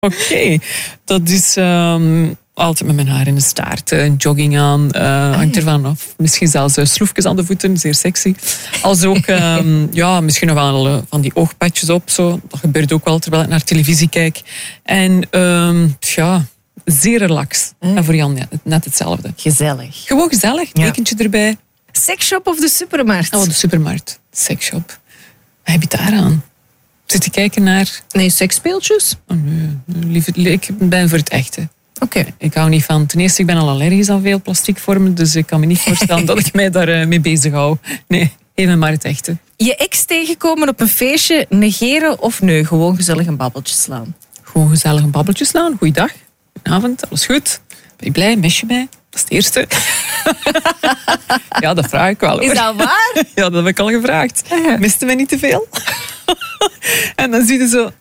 Oké. Dat is altijd met mijn haar in de staart. Een jogging aan, hangt ervan af. Misschien zelfs sloefjes aan de voeten, zeer sexy. Als ook, misschien nog wel van die oogpatjes op. Zo. Dat gebeurt ook wel terwijl ik naar televisie kijk. En zeer relax. En voor Jan net hetzelfde. Gezellig. Gewoon gezellig, tekentje erbij. Seksshop of de supermarkt? Oh, de supermarkt. Seksshop. Wat heb je daar aan? Zit te kijken naar... Nee, seksspeeltjes? Oh nee, ik ben voor het echte. Oké. Ik hou niet van... Ten eerste, ik ben al allergisch aan veel plastiekvormen, dus ik kan me niet voorstellen dat ik mij daar mee bezig hou. Nee, even maar het echte. Je ex tegenkomen op een feestje, negeren of nee? Gewoon gezellig een babbeltje slaan. Gewoon gezellig een babbeltje slaan. Goeiedag, goedenavond, alles goed? Ben je blij? Mis je mij? Dat is het eerste. Ja, dat vraag ik wel. Hoor. Is dat waar? Ja, dat heb ik al gevraagd. Miste mij niet te veel? En dan zie je zo...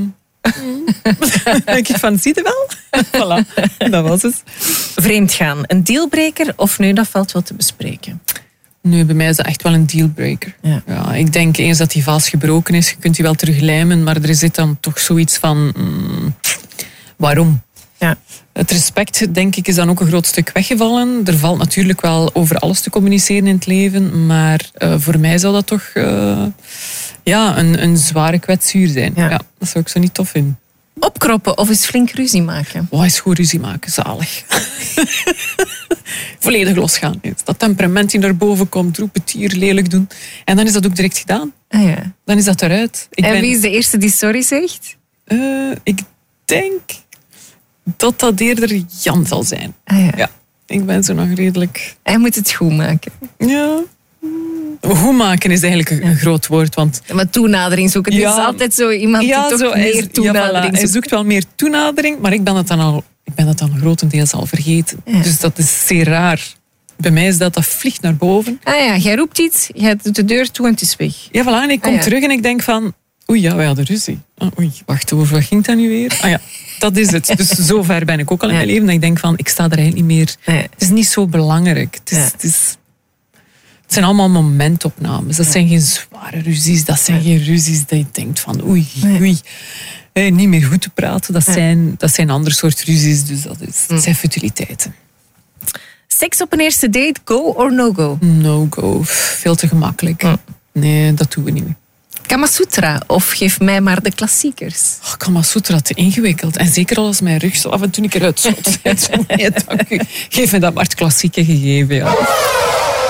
Dan denk ik van, zie je wel? Voilà, dat was het. Vreemd gaan, een dealbreaker of nee, dat valt wel te bespreken? Nu, bij mij is dat echt wel een dealbreaker. Ja, ik denk eens dat die vaas gebroken is, je kunt die wel teruglijmen, maar er zit dan toch zoiets van... waarom? Ja. Het respect, denk ik, is dan ook een groot stuk weggevallen. Er valt natuurlijk wel over alles te communiceren in het leven, maar voor mij zou dat toch een zware kwetsuur zijn. Ja, dat zou ik zo niet tof vinden. Opkroppen of eens flink ruzie maken? Eens goed ruzie maken, zalig. Volledig losgaan. Dat temperament die naar boven komt, roepen, tier, lelijk doen. En dan is dat ook direct gedaan. Dan is dat eruit. Wie is de eerste die sorry zegt? Ik denk... dat eerder Jan zal zijn. Ja, ik ben zo nog redelijk... Hij moet het goed maken. Ja. Goed maken is eigenlijk een groot woord. Want... Maar toenadering zoeken. Het is altijd zo iemand die toch meer toenadering zoekt. Hij zoekt wel meer toenadering, maar ik ben dat dan grotendeels al vergeten. Ja. Dus dat is zeer raar. Bij mij is dat vliegt naar boven. Jij roept iets, jij doet de deur toe en het is weg. Ja, voilà, en ik kom terug en ik denk van... Oei, wij hadden ruzie. Wacht, over wat ging dat nu weer? Dat is het. Dus zover ben ik ook al in mijn leven dat ik denk van, ik sta er eigenlijk niet meer. Nee. Het is niet zo belangrijk. Het zijn allemaal momentopnames. Dat zijn geen zware ruzies. Dat zijn geen ruzies dat je denkt van, oei. Niet meer goed te praten. Dat zijn andere soort ruzies. Dus dat zijn futiliteiten. Seks op een eerste date, go or no go? No go. Veel te gemakkelijk. Nee, dat doen we niet meer. Kamasutra of geef mij maar de klassiekers? Kamasutra, te ingewikkeld. En zeker al als mijn rug zo af en toe een keer uitschot. Nee, dank u. Geef me dat maar het klassieke gegeven, ja.